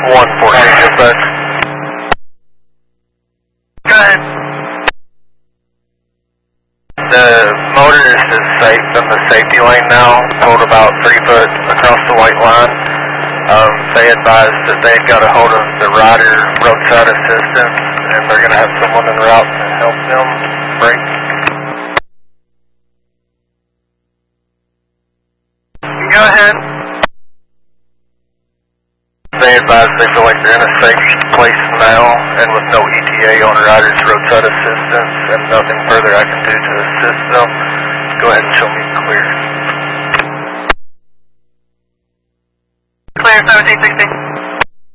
114, dispatch. Go ahead. The motorist is safe in the safety lane now, pulled about 3 foot across the white line. They advised that they've got a hold of the rider roadside assistance, and they're going to have someone en route to help them brake. Go ahead. They advise they feel like they're in a safe place now, and with no ETA on riders roadside assistance, and nothing further I can do to assist them, go ahead and show me clear. Clear, 1760.